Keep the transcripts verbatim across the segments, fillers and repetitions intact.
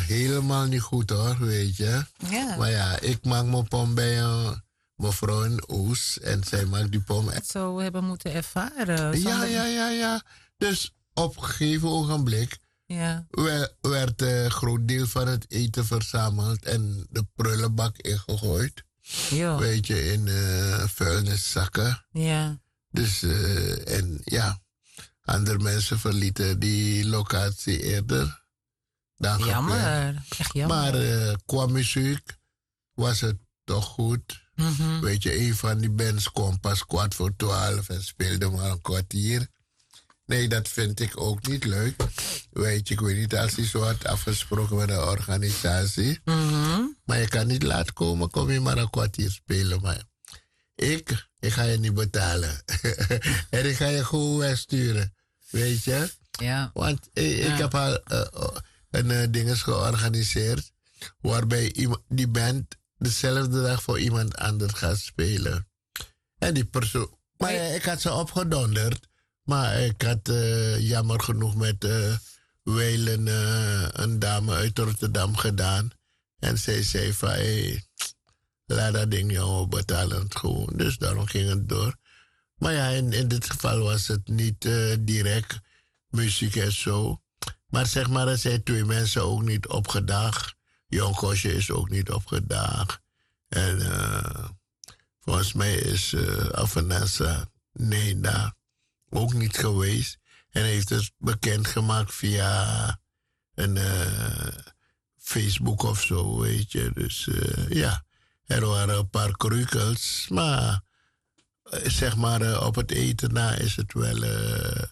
helemaal niet goed hoor, weet je. Ja. Maar ja, ik maak mijn pom bij een mevrouw in Oes en zij maakt die pom. Het zo hebben moeten ervaren. Ja, Zonder... ja, ja, ja. Dus op een gegeven ogenblik ja. werd, werd een groot deel van het eten verzameld en de prullenbak ingegooid. Jo. Weet je, in uh, vuilniszakken. Ja. Dus, uh, en ja, andere mensen verlieten die locatie eerder dan jammer, gepland. echt jammer. Maar uh, qua muziek was het toch goed. Mm-hmm. Weet je, een van die bands kwam pas kwart voor twaalf en speelde maar een kwartier. Nee, dat vind ik ook niet leuk. Weet je, ik weet niet als hij zo had afgesproken met de organisatie. Mm-hmm. Maar je kan niet laten komen, kom je maar een kwartier spelen. Maar ik, ik ga je niet betalen. En ik ga je gewoon wegsturen. Weet je? Ja. Want eh, ja. ik heb al uh, een uh, dinges georganiseerd. Waarbij iemand, die band dezelfde dag voor iemand anders gaat spelen. En die persoon... Maar nee. ik had ze opgedonderd. Maar ik had uh, jammer genoeg met uh, Welen, uh, een dame uit Rotterdam gedaan. En zij zei van, hey, laat dat ding jou betalen gewoon. Dus daarom ging het door. Maar ja, in, in dit geval was het niet uh, direct muziek en zo. Maar zeg maar, er zijn twee mensen ook niet opgedaagd. Jong Kosje is ook niet opgedaagd. En uh, volgens mij is uh, Avanessa Neda ook niet geweest. En heeft het bekendgemaakt via een uh, Facebook of zo, weet je. Dus uh, ja, er waren een paar krukels. Maar uh, zeg maar, uh, op het eten na is het wel uh,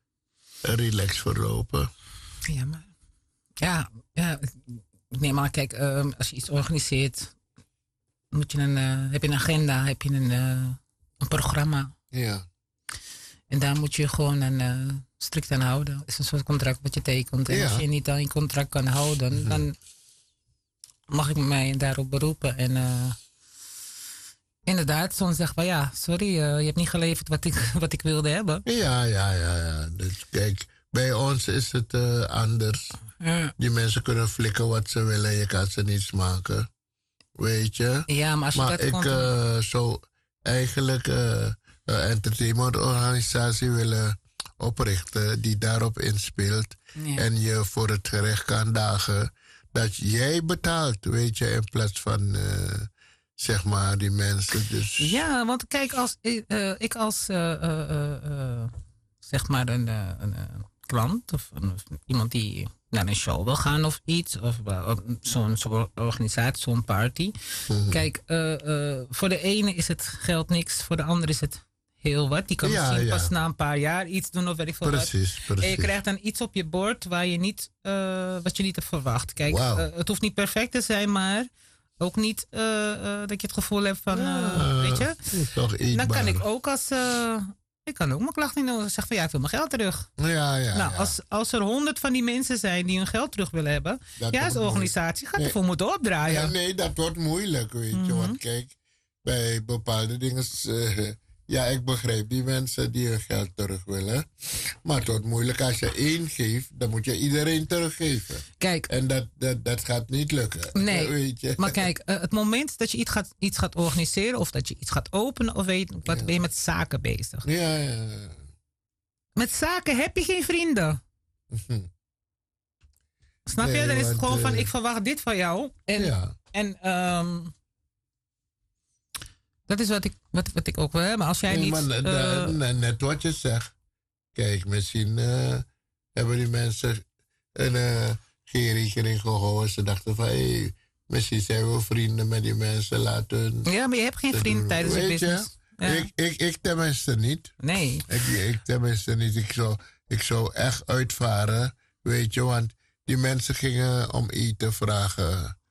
relaxed verlopen. Ja, maar... Ja, ja. Nee, maar kijk, uh, als je iets organiseert, moet je een, uh, heb je een agenda, heb je een, uh, een programma. Ja. En daar moet je gewoon een, uh, strikt aan houden. Het is een soort contract wat je tekent. En ja. als je je niet aan je contract kan houden, mm-hmm. dan mag ik mij daarop beroepen. En uh, inderdaad, soms zeg van ja, sorry, uh, je hebt niet geleverd wat ik, wat ik wilde hebben. Ja, ja, ja, ja. Dus kijk, bij ons is het uh, anders. Ja. Die mensen kunnen flikken wat ze willen, je kan ze niet smaken. Weet je? Ja, maar als je maar dat ik komt... uh, zou eigenlijk uh, een entertainmentorganisatie willen oprichten die daarop inspeelt. Ja. En je voor het gerecht kan dagen dat jij betaalt, weet je, in plaats van uh, zeg maar die mensen. Dus... Ja, want kijk, als uh, ik als uh, uh, uh, uh, zeg maar een, uh, een uh, klant of, een, of iemand die naar een show wil gaan of iets, of uh, zo'n zo organisatie, zo'n party. Mm-hmm. Kijk, uh, uh, voor de ene is het geld niks, voor de andere is het heel wat. Die kan ja, misschien ja. pas na een paar jaar iets doen of weet ik veel precies, wat. Precies. En je krijgt dan iets op je bord waar je niet, uh, wat je niet hebt verwacht. Kijk, wow. uh, het hoeft niet perfect te zijn, maar ook niet uh, uh, dat je het gevoel hebt van, uh, ja, weet je. Toch dan kan ik ook als... Uh, Ik kan ook mijn klacht niet doen. Zeg van ja, ik wil mijn geld terug. Ja, ja, nou, ja. Als, als er honderd van die mensen zijn die hun geld terug willen hebben. Dat ja, als organisatie gaat nee. ervoor moeten opdraaien. Ja, nee, dat wordt moeilijk, weet mm-hmm. je. Want kijk, bij bepaalde dingen... Uh, ja, ik begrijp die mensen die hun geld terug willen. Maar het wordt moeilijk. Als je één geeft, dan moet je iedereen teruggeven. Kijk. En dat, dat, dat gaat niet lukken. Nee, weet je. Maar kijk, uh, het moment dat je iets gaat, iets gaat organiseren... of dat je iets gaat openen, of weet wat, ja. ben je met zaken bezig. Ja, ja. Met zaken heb je geen vrienden. Mm-hmm. Snap nee, je? Dan is het gewoon uh, van, ik verwacht dit van jou. En, ja. en um, dat is wat ik, wat, wat ik ook wil hebben. Als jij nee, niet... Maar, uh, uh, net wat je zegt. Kijk, misschien uh, hebben die mensen een uh, geen rekening gehouden. Ze dachten van, hé, hey, misschien zijn we vrienden met die mensen. Laten hun... Ja, maar je hebt geen vrienden tijdens je business. Ja. Ik, ik, ik tenminste niet. Nee. Ik, ik tenminste niet. Ik zou, ik zou echt uitvaren, weet je. Want die mensen gingen om eten vragen.